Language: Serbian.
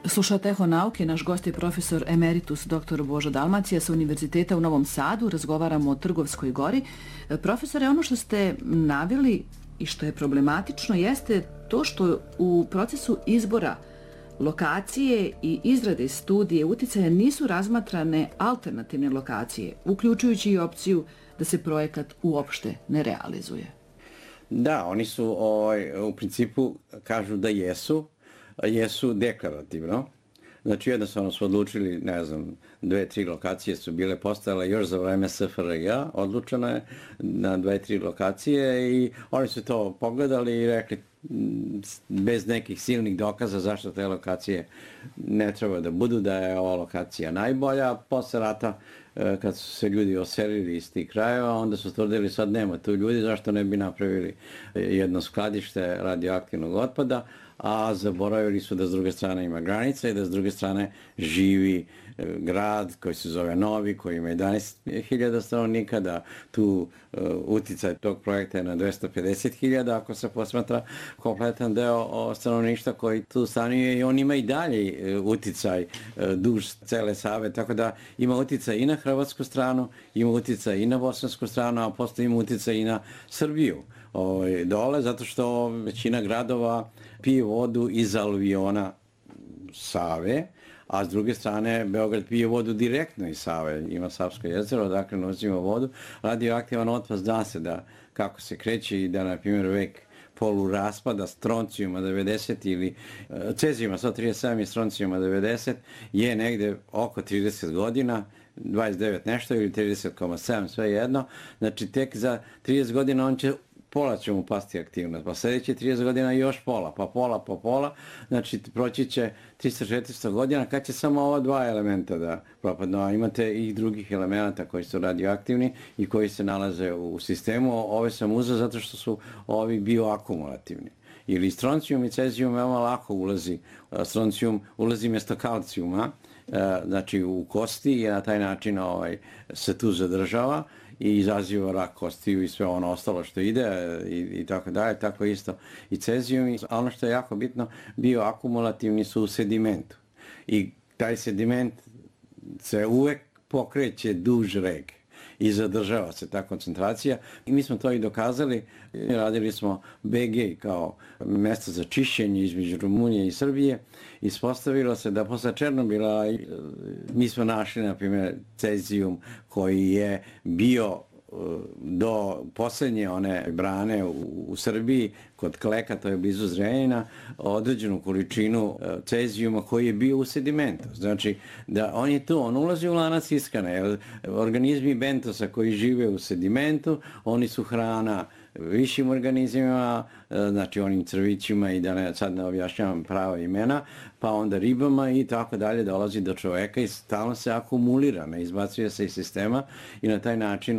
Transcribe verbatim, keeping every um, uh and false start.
Slušate Eho nauke, naš gost je profesor emeritus dr. Božo Dalmacija sa Univerziteta u Novom Sadu, razgovaramo o Trgovskoj gori. Profesore, ono što ste naveli i što je problematično jeste to što u procesu izbora lokacije i izrade studije uticaja nisu razmatrane alternativne lokacije, uključujući i opciju da se projekat uopšte ne realizuje. Da, oni su ovaj, u principu kažu da jesu, jesu deklarativno. Znači jednostavno su odlučili, ne znam, dve, tri lokacije su bile postojale još za vreme S F R J, odlučeno je na dve, tri lokacije i oni su to pogledali i rekli bez nekih silnih dokaza zašto te lokacije ne treba da budu, da je ova lokacija najbolja. Posle rata, kad su se ljudi oselili iz tih krajeva, onda su tvrdili sad nema tu ljudi, zašto ne bi napravili jedno skladište radioaktivnog otpada, a zaboravili su da s druge strane ima granica i da s druge strane živi grad koji se zove Novi, koji ima jedanaest hiljada stanovnika, da tu uh, uticaj tog projekta je na dvesta pedeset hiljada ako se posmatra kompletan deo stanovništva koji tu stanuje i on ima i dalje uh, uticaj uh, duž cele Save, tako da ima uticaj i na hrvatsku stranu, ima uticaj i na bosansku stranu, a posle ima uticaj i na Srbiju ovaj, dole, zato što većina gradova pije vodu iz aluviona Save, a s druge strane Beograd pije vodu direktno iz Save, ima Savsko jezero, dakle nosimo vodu. Radioaktivan otpad zna se da kako se kreće i da, na primjer, vek poluraspada stroncijuma devedeset ili cezijuma sto trideset sedam i stroncijuma devedeset je negde oko trideset godina, dvadeset devet nešto ili trideset zarez sedam, sve jedno. Znači tek za trideset godina on će pola će mu pasti aktivnost, pa sljedeće trideset godina još pola, pa pola, pa pola, znači proći će tristo do četiristo godina kad će samo ova dva elementa da propadnu, a imate i drugih elementa koji su radioaktivni i koji se nalaze u sistemu. Ove sam uzeo zato što su ovi bioakumulativni. Ili stroncijum i cezijum veoma lako ulazi, stroncijum ulazi mjesto kalcijuma, znači u kosti i na taj način ovaj, se tu zadržava i izaziva rak kostiju i sve ono ostalo što ide i, i tako dalje, tako isto i cezijum. A ono što je jako bitno, bioakumulativni su u sedimentu i taj sediment se uvek pokreće duž reke i zadržava se ta koncentracija i mi smo to i dokazali. Radili smo B G kao mjesto za čišćenje između Rumunije i Srbije. Ispostavilo se da posle Černobila mi smo našli, na primjer, cezijum koji je bio do posljednje one brane u, u Srbiji, kod Kleka, to je blizu Zrenjanina, određenu količinu cezijuma koji je bio u sedimentu. Znači, da on je tu, on ulazi u lanac ishrane, jer organizmi bentosa koji žive u sedimentu, oni su hrana višim organizmima, znači onim crvićima i da ne, sad ne objašnjavam prava imena, pa onda ribama i tako dalje dolazi do čoveka i stalno se akumulira, ne izbacuje se iz sistema i na taj način